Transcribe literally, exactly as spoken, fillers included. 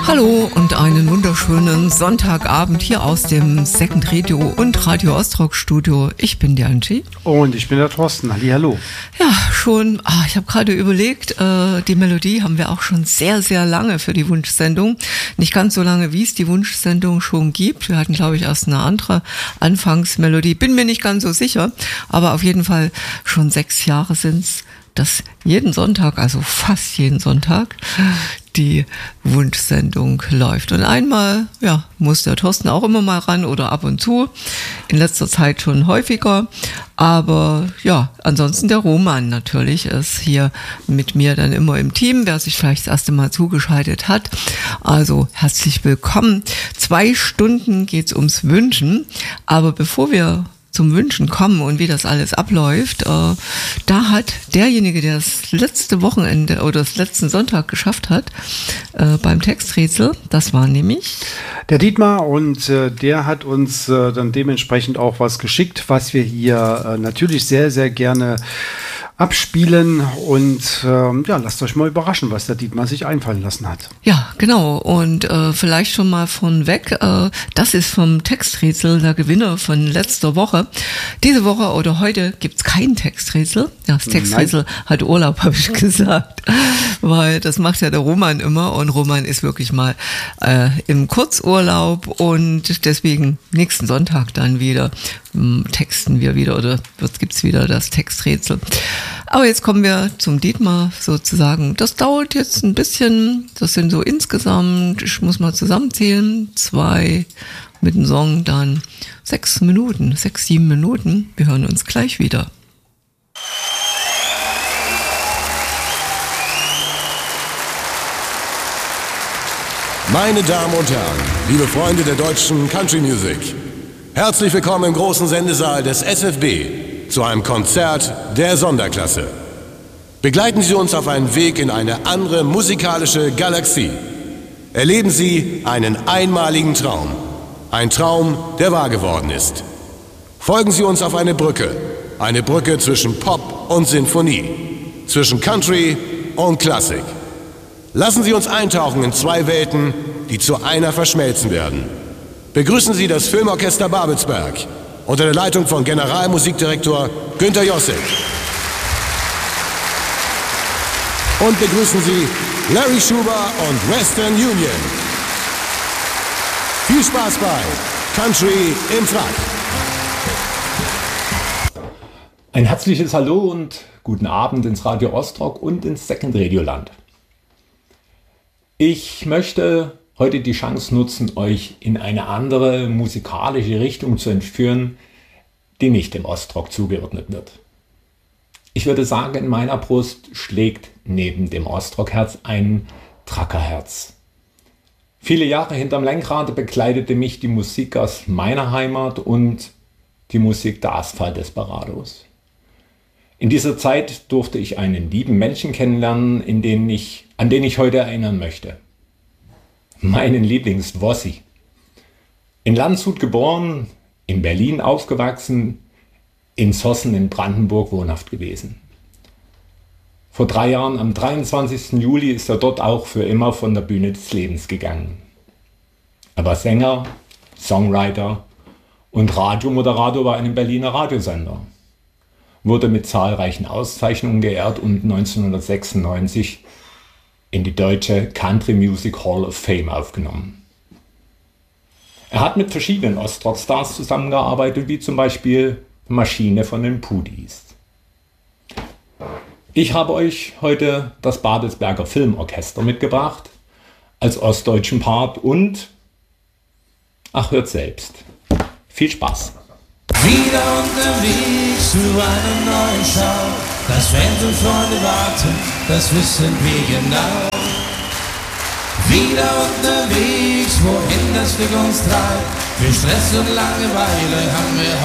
Hallo und einen wunderschönen Sonntagabend hier aus dem Second Radio und Radio Ostrock Studio. Ich bin die Angie. Und ich bin der Thorsten. Hallihallo. Ja, schon, ah, ich habe gerade überlegt, äh, die Melodie haben wir auch schon sehr, sehr lange für die Wunschsendung. Nicht ganz so lange, wie es die Wunschsendung schon gibt. Wir hatten, glaube ich, erst eine andere Anfangsmelodie. Bin mir nicht ganz so sicher, aber auf jeden Fall schon sechs Jahre sind's, dass jeden Sonntag, also fast jeden Sonntag, die Wunschsendung läuft. Und einmal, ja, muss der Thorsten auch immer mal ran oder ab und zu. In letzter Zeit schon häufiger. Aber ja, ansonsten der Roman natürlich ist hier mit mir dann immer im Team, wer sich vielleicht das erste Mal zugeschaltet hat. Also herzlich willkommen. Zwei Stunden geht's ums Wünschen. Aber bevor wir zum Wünschen kommen und wie das alles abläuft, äh, da hat derjenige, der das letzte Wochenende oder das letzten Sonntag geschafft hat, äh, beim Texträtsel, das war nämlich der Dietmar, und äh, der hat uns äh, dann dementsprechend auch was geschickt, was wir hier äh, natürlich sehr, sehr gerne abspielen, und ähm, ja, lasst euch mal überraschen, was der Dietmar sich einfallen lassen hat. Ja, genau, und äh, vielleicht schon mal von weg, äh, das ist vom Texträtsel der Gewinner von letzter Woche. Diese Woche oder heute gibt's kein Texträtsel. Ja, das Texträtsel Nein. hat Urlaub, habe ich gesagt, weil das macht ja der Roman immer, und Roman ist wirklich mal äh, im Kurzurlaub, und deswegen nächsten Sonntag dann wieder ähm, texten wir wieder oder wird gibt's wieder das Texträtsel. Aber jetzt kommen wir zum Dietmar sozusagen. Das dauert jetzt ein bisschen. Das sind so insgesamt, ich muss mal zusammenzählen, zwei mit dem Song dann sechs Minuten, sechs, sieben Minuten. Wir hören uns gleich wieder. Meine Damen und Herren, liebe Freunde der deutschen Country Music, herzlich willkommen im großen Sendesaal des S F B zu einem Konzert der Sonderklasse. Begleiten Sie uns auf einen Weg in eine andere musikalische Galaxie. Erleben Sie einen einmaligen Traum. Ein Traum, der wahr geworden ist. Folgen Sie uns auf eine Brücke. Eine Brücke zwischen Pop und Sinfonie. Zwischen Country und Klassik. Lassen Sie uns eintauchen in zwei Welten, die zu einer verschmelzen werden. Begrüßen Sie das Filmorchester Babelsberg unter der Leitung von Generalmusikdirektor Günter Jossig. Und begrüßen Sie Larry Schuber und Western Union. Viel Spaß bei Country im Frack. Ein herzliches Hallo und guten Abend ins Radio Ostrock und ins Second Radio Land. Ich möchte heute die Chance nutzen, euch in eine andere musikalische Richtung zu entführen, die nicht dem Ostrock zugeordnet wird. Ich würde sagen, in meiner Brust schlägt neben dem Ostrockherz ein Truckerherz. Viele Jahre hinterm Lenkrad begleitete mich die Musik aus meiner Heimat und die Musik der Asphalt Desperados. In dieser Zeit durfte ich einen lieben Menschen kennenlernen, in den ich, an den ich heute erinnern möchte. Meinen Lieblings-Wossi. In Landshut geboren, in Berlin aufgewachsen, in Sossen in Brandenburg wohnhaft gewesen. Vor drei Jahren, am dreiundzwanzigsten Juli, ist er dort auch für immer von der Bühne des Lebens gegangen. Er war Sänger, Songwriter und Radiomoderator bei einem Berliner Radiosender. Wurde mit zahlreichen Auszeichnungen geehrt und neunzehnhundertsechsundneunzig in die deutsche Country Music Hall of Fame aufgenommen. Er hat mit verschiedenen Ostrock-Stars zusammengearbeitet, wie zum Beispiel Maschine von den Pudis. Ich habe euch heute das Babelsberger Filmorchester mitgebracht, als ostdeutschen Part, und ach, hört selbst. Viel Spaß! Wieder unterwegs zu einer neuen Schau. Das Fans und Freunde warten, das wissen wir genau. Wieder unterwegs, wohin das Glück uns treibt. Für Stress und Langeweile haben wir